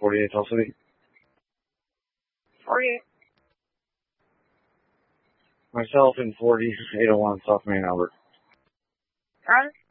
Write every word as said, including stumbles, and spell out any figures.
forty-eight Tulsa City. forty-eight. Myself in forty, eight oh one South Main, Albert. Got it.